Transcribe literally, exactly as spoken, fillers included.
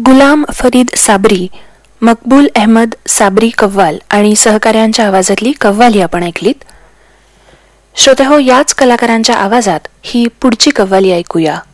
गुलाम फरीद साबरी, मकबूल अहमद साबरी कव्वाल आणि सहकाऱ्यांच्या आवाजातली कव्वाली आपण ऐकलीत. श्रोते हो, याच कलाकारांच्या आवाजात ही पुढची कव्वाली ऐकूया.